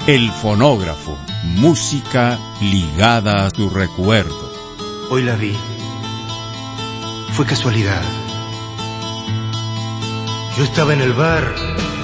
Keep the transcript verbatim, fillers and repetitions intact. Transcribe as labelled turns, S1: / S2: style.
S1: El fonógrafo, música ligada a tu recuerdo.
S2: Hoy la vi. Fue casualidad. Yo estaba en el bar